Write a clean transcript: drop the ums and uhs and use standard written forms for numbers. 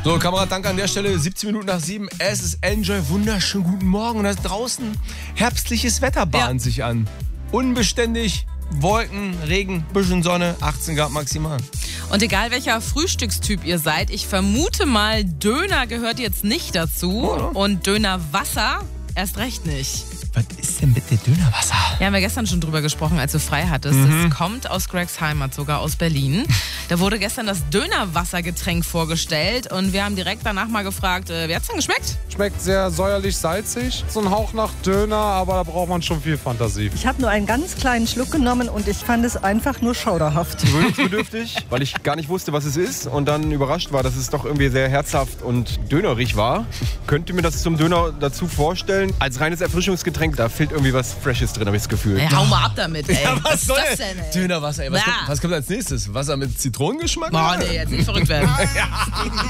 So, Kamerad, danke an der Stelle. 17 Minuten nach 7. Es ist Enjoy. Wunderschönen guten Morgen. Und da draußen herbstliches Wetter bahnt sich an. Unbeständig. Wolken, Regen, bisschen Sonne, 18 Grad maximal. Und egal welcher Frühstückstyp ihr seid, ich vermute mal, Döner gehört jetzt nicht dazu. Und Dönerwasser erst recht nicht. Was ist denn bitte Dönerwasser? Ja, haben wir gestern schon drüber gesprochen, als du frei hattest. Das kommt aus Gregs Heimat, sogar aus Berlin. Da wurde gestern das Dönerwassergetränk vorgestellt und wir haben direkt danach mal gefragt, wie hat's denn geschmeckt? Schmeckt sehr säuerlich-salzig, so ein Hauch nach Döner, aber da braucht man schon viel Fantasie. Ich habe nur einen ganz kleinen Schluck genommen und ich fand es einfach nur schauderhaft. Gewöhnungsbedürftig, weil ich gar nicht wusste, was es ist und dann überrascht war, dass es doch irgendwie sehr herzhaft und dönerig war. Könnte mir das zum Döner dazu vorstellen. Als reines Erfrischungsgetränk, da fehlt irgendwie was Freshes drin, habe ich das Gefühl. Ey, hau mal ab damit, ey. Ja, was soll das denn, ey? Dönerwasser, ey. Was kommt als nächstes? Wasser mit Zitronengeschmack? Boah, nee, jetzt nicht verrückt werden.